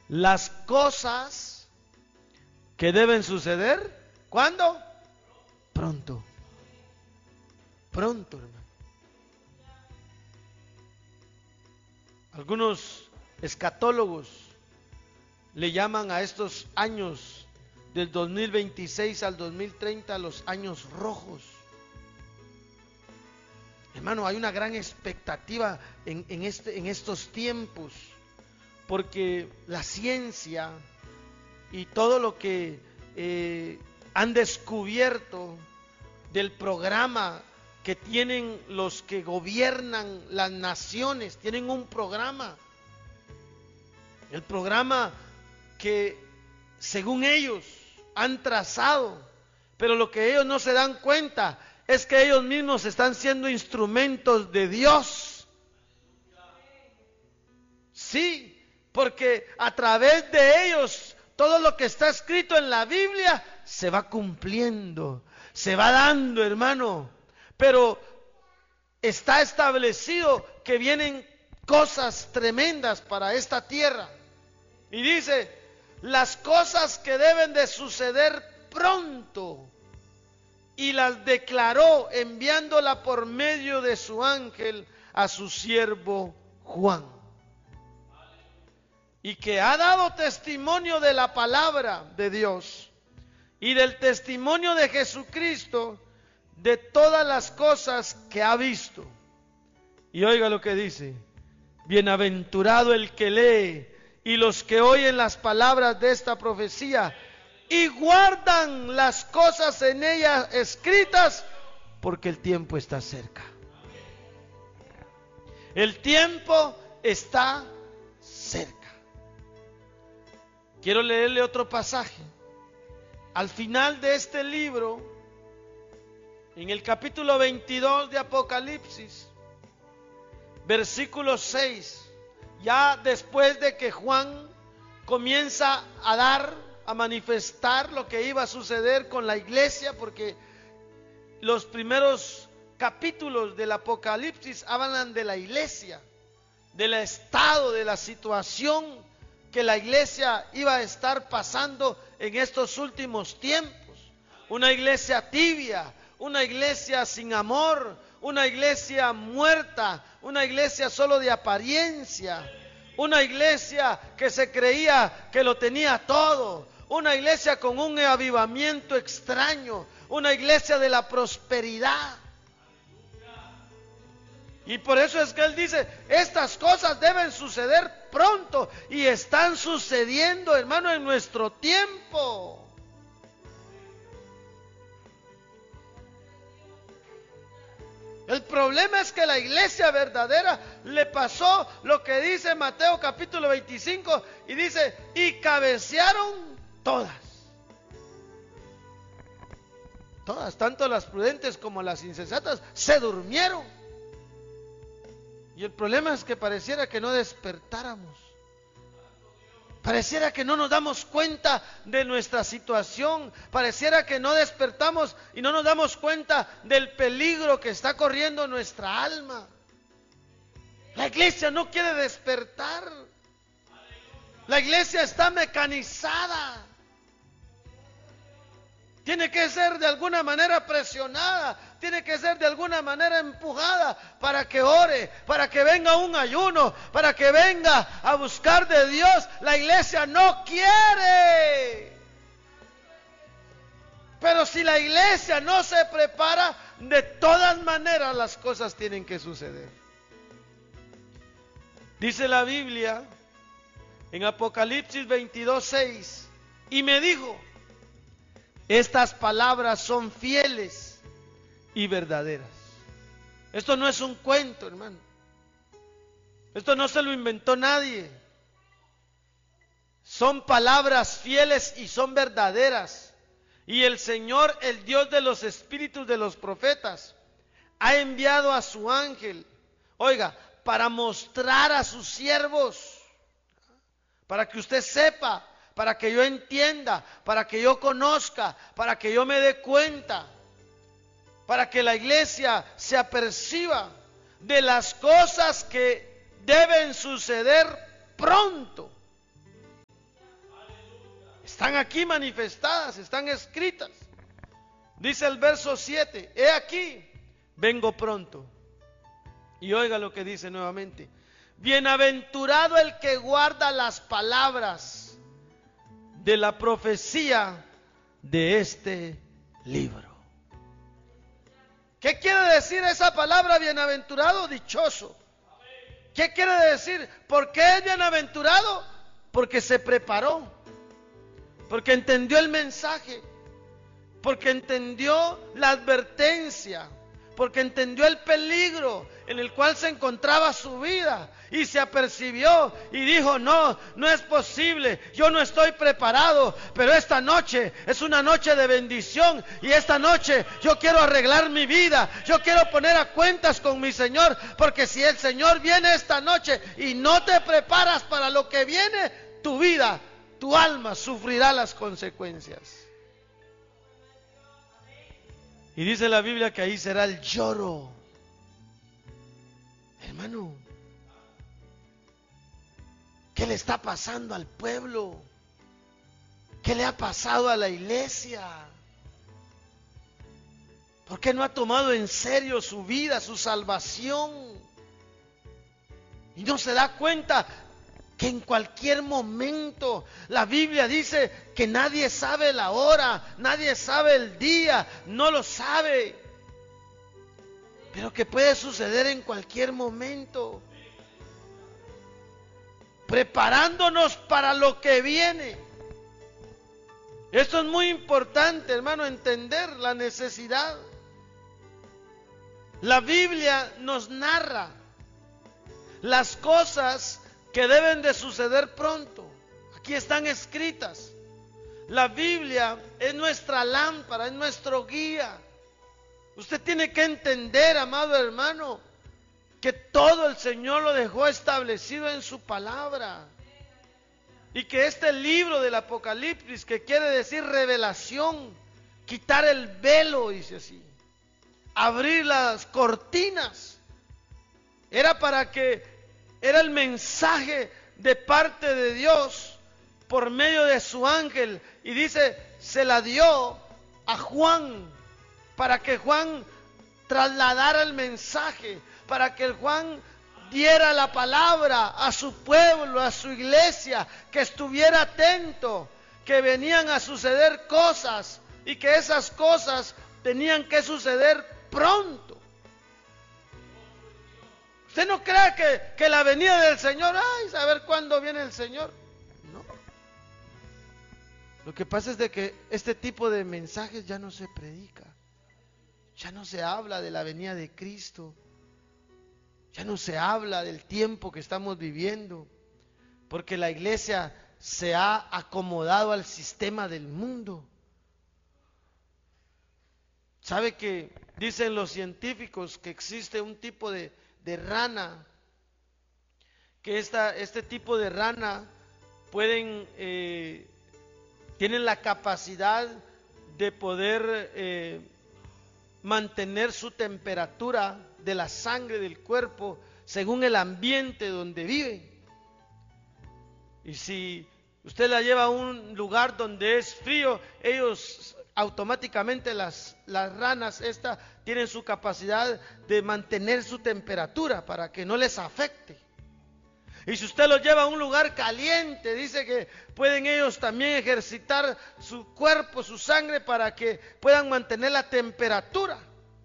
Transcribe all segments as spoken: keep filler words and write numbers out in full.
las cosas que deben suceder, ¿cuándo? Pronto. Pronto, hermano. Algunos escatólogos le llaman a estos años del dos mil veintiséis al dos mil treinta los años rojos. Hermano, hay una gran expectativa en, en, este, en estos tiempos, porque la ciencia y todo lo que eh, han descubierto del programa que tienen los que gobiernan las naciones, tienen un programa, el programa que según ellos han trazado, pero lo que ellos no se dan cuenta es que ellos mismos están siendo instrumentos de Dios. Sí, porque a través de ellos todo lo que está escrito en la Biblia se va cumpliendo, se va dando, hermano. Pero está establecido que vienen cosas tremendas para esta tierra. Y dice, las cosas que deben de suceder pronto, y las declaró enviándola por medio de su ángel a su siervo Juan, y que ha dado testimonio de la palabra de Dios y del testimonio de Jesucristo, de todas las cosas que ha visto. Y oiga lo que dice: bienaventurado el que lee y los que oyen las palabras de esta profecía y guardan las cosas en ella escritas, porque el tiempo está cerca. El tiempo está cerca. Quiero leerle otro pasaje. Al final de este libro, en el capítulo veintidós de Apocalipsis, versículo seis, ya después de que Juan comienza a dar, a manifestar lo que iba a suceder con la iglesia, porque los primeros capítulos del Apocalipsis hablan de la iglesia, del estado, de la situación que la iglesia iba a estar pasando en estos últimos tiempos. Una iglesia tibia, una iglesia sin amor, una iglesia muerta, una iglesia solo de apariencia, una iglesia que se creía que lo tenía todo, una iglesia con un avivamiento extraño, una iglesia de la prosperidad. Y por eso es que él dice, estas cosas deben suceder pronto, y están sucediendo, hermano, en nuestro tiempo. El problema es que la iglesia verdadera le pasó lo que dice Mateo capítulo veinticinco, y dice, y cabecearon todas. Todas, tanto las prudentes como las insensatas, se durmieron. Y el problema es que pareciera que no despertáramos. Pareciera que no nos damos cuenta de nuestra situación. Pareciera que no despertamos y no nos damos cuenta del peligro que está corriendo nuestra alma. La iglesia no quiere despertar. La iglesia está mecanizada. Tiene que ser de alguna manera presionada, tiene que ser de alguna manera empujada para que ore, para que venga un ayuno, para que venga a buscar de Dios. La iglesia no quiere. Pero si la iglesia no se prepara, de todas maneras las cosas tienen que suceder. Dice la Biblia en Apocalipsis veintidós seis, y me dijo, estas palabras son fieles y verdaderas. Esto no es un cuento, hermano. Esto no se lo inventó nadie. Son palabras fieles y son verdaderas. Y el Señor, el Dios de los espíritus de los profetas, ha enviado a su ángel, oiga, para mostrar a sus siervos, para que usted sepa, para que yo entienda, para que yo conozca, para que yo me dé cuenta, para que la iglesia se aperciba de las cosas que deben suceder pronto. están aquí manifestadas, están escritas. Dice el verso siete, he aquí, vengo pronto. Y oiga lo que dice nuevamente, bienaventurado el que guarda las palabras de la profecía de este libro. ¿Qué quiere decir esa palabra bienaventurado? Dichoso. ¿Qué quiere decir? ¿Por qué es bienaventurado? Porque se preparó, porque entendió el mensaje, porque entendió la advertencia, porque entendió el peligro en el cual se encontraba su vida y se apercibió y dijo, no, no es posible, yo no estoy preparado, pero esta noche es una noche de bendición y esta noche yo quiero arreglar mi vida, yo quiero poner a cuentas con mi Señor, porque si el Señor viene esta noche y no te preparas para lo que viene, tu vida, tu alma sufrirá las consecuencias. Y dice la Biblia que ahí será el lloro. Hermano, ¿qué le está pasando al pueblo? ¿Qué le ha pasado a la iglesia? ¿Por qué no ha tomado en serio su vida, su salvación? Y no se da cuenta que en cualquier momento, la Biblia dice que nadie sabe la hora, nadie sabe el día, no lo sabe, pero que puede suceder en cualquier momento, preparándonos para lo que viene. Esto es muy importante, hermano, entender la necesidad. La Biblia nos narra las cosas que deben de suceder pronto. Aquí están escritas. La Biblia es nuestra lámpara, es nuestro guía. Usted tiene que entender, amado hermano, que todo el Señor lo dejó establecido en su palabra. Y que este libro del Apocalipsis, que quiere decir revelación, quitar el velo, dice así, abrir las cortinas, era para que era el mensaje de parte de Dios por medio de su ángel. Y dice, se la dio a Juan para que Juan trasladara el mensaje, para que Juan diera la palabra a su pueblo, a su iglesia, que estuviera atento, que venían a suceder cosas y que esas cosas tenían que suceder pronto. Usted no cree que, que la venida del Señor, ay, saber cuándo viene el Señor. No. Lo que pasa es de que este tipo de mensajes ya no se predica. Ya no se habla de la venida de Cristo. Ya no se habla del tiempo que estamos viviendo. Porque la iglesia se ha acomodado al sistema del mundo. ¿Sabe que dicen los científicos que existe un tipo de de rana, que esta, este tipo de rana pueden, eh, tienen la capacidad de poder eh, mantener su temperatura de la sangre del cuerpo según el ambiente donde viven? Y si usted la lleva a un lugar donde es frío, ellos automáticamente las, las ranas estas tienen su capacidad de mantener su temperatura para que no les afecte. Y si usted los lleva a un lugar caliente, dice que pueden ellos también ejercitar su cuerpo, su sangre, para que puedan mantener la temperatura.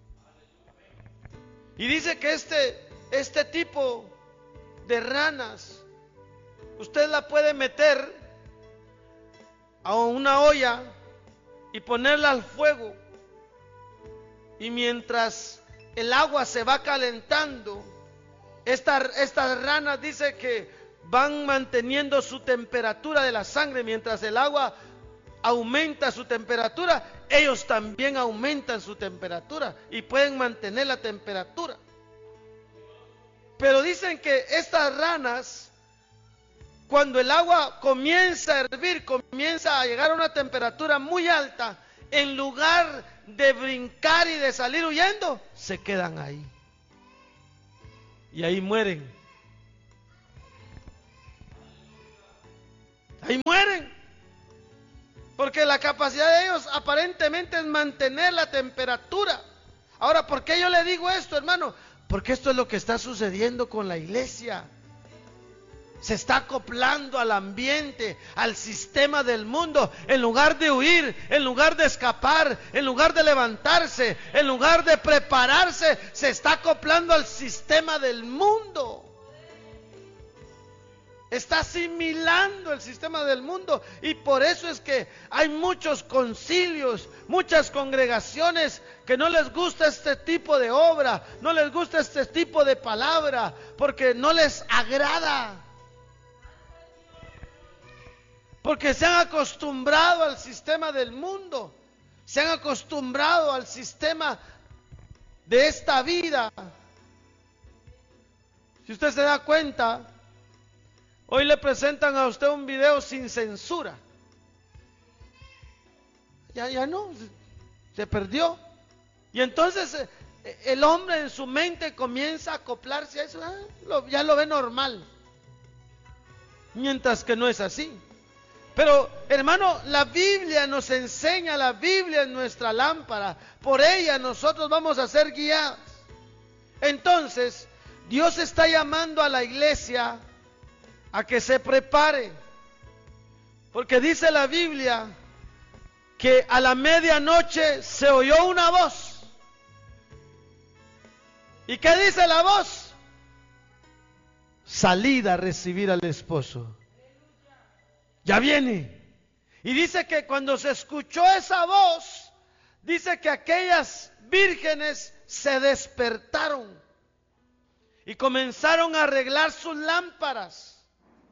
Y dice que este, este tipo de ranas, usted la puede meter a una olla y ponerla al fuego, y mientras el agua se va calentando, esta, estas ranas dice que van manteniendo su temperatura de la sangre. Mientras el agua aumenta su temperatura, ellos también aumentan su temperatura y pueden mantener la temperatura. Pero dicen que estas ranas, cuando el agua comienza a hervir, comienza a llegar a una temperatura muy alta, en lugar de brincar y de salir huyendo, se quedan ahí. Y ahí mueren. Ahí mueren. Porque la capacidad de ellos aparentemente es mantener la temperatura. Ahora, ¿por qué yo le digo esto, hermano? Porque esto es lo que está sucediendo con la iglesia. Se está acoplando al ambiente, al sistema del mundo. En lugar de huir, en lugar de escapar, en lugar de levantarse, en lugar de prepararse, se está acoplando al sistema del mundo. Está asimilando el sistema del mundo. Y por eso es que hay muchos concilios, muchas congregaciones que no les gusta este tipo de obra, no les gusta este tipo de palabra, porque no les agrada. Porque se han acostumbrado al sistema del mundo, se han acostumbrado al sistema de esta vida. Si usted se da cuenta, hoy le presentan a usted un video sin censura. Ya, ya no, se perdió. Y entonces el hombre en su mente comienza a acoplarse a eso, ah, lo, ya lo ve normal. Mientras que no es así. Pero hermano, la Biblia nos enseña, la Biblia es nuestra lámpara, por ella nosotros vamos a ser guiados. Entonces, Dios está llamando a la iglesia a que se prepare, porque dice la Biblia que a la medianoche se oyó una voz. ¿Y qué dice la voz? Salid a recibir al esposo. Ya viene. Y dice que cuando se escuchó esa voz, dice que aquellas vírgenes se despertaron y comenzaron a arreglar sus lámparas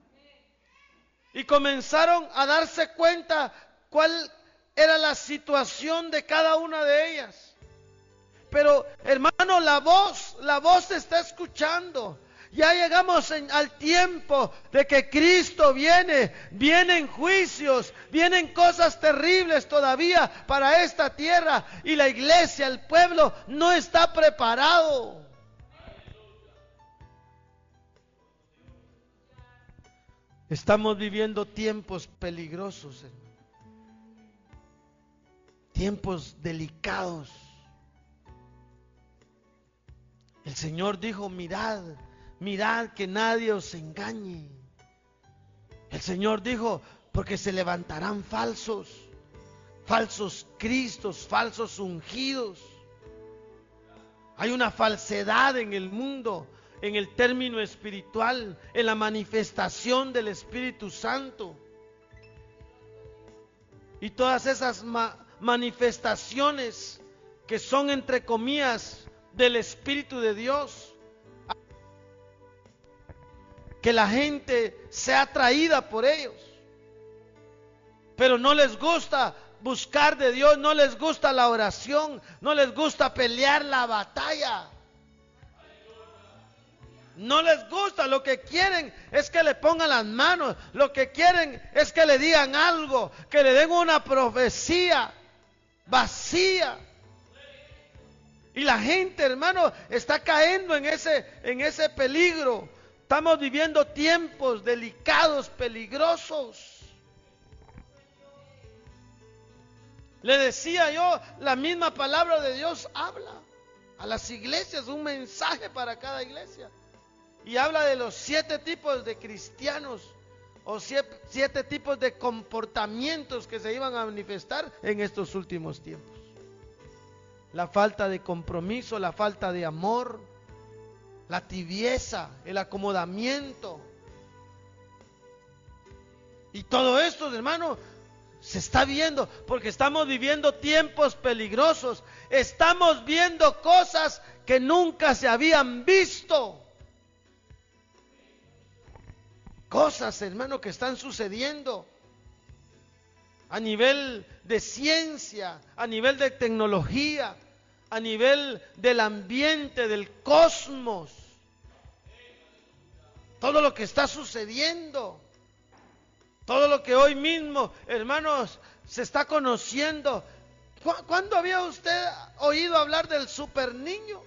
y comenzaron a darse cuenta cuál era la situación de cada una de ellas. Pero hermano, la voz, la voz se está escuchando. Ya llegamos en, al tiempo de que Cristo viene, vienen juicios, vienen cosas terribles todavía para esta tierra, y la iglesia, el pueblo no está preparado. Estamos viviendo tiempos peligrosos, hermano. Tiempos delicados. El Señor dijo, mirad, mirad que nadie os engañe. El Señor dijo, porque se levantarán falsos, falsos cristos, falsos ungidos. Hay una falsedad en el mundo, en el término espiritual, en la manifestación del Espíritu Santo. Y todas esas ma- manifestaciones que son entre comillas del Espíritu de Dios, que la gente sea atraída por ellos, pero no les gusta buscar de Dios, no les gusta la oración, no les gusta pelear la batalla, no les gusta. Lo que quieren es que le pongan las manos, lo que quieren es que le digan algo, que le den una profecía vacía. Y la gente, hermano, está cayendo en ese, en ese peligro. Estamos viviendo tiempos delicados, peligrosos. Le decía yo, la misma palabra de Dios habla a las iglesias, un mensaje para cada iglesia. Y habla de los siete tipos de cristianos, o siete, siete tipos de comportamientos que se iban a manifestar en estos últimos tiempos. La falta de compromiso, la falta de amor, la tibieza, el acomodamiento. Y todo esto, hermano, se está viendo porque estamos viviendo tiempos peligrosos. Estamos viendo cosas que nunca se habían visto. Cosas, hermano, que están sucediendo a nivel de ciencia, a nivel de tecnología, a nivel del ambiente, del cosmos. Todo lo que está sucediendo, todo lo que hoy mismo, hermanos, se está conociendo. ¿Cuándo había usted oído hablar del super niño?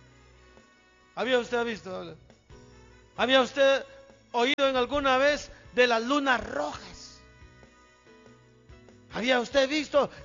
¿Había usted visto hablar? ¿Había usted oído en alguna vez de las lunas rojas. ¿Había usted visto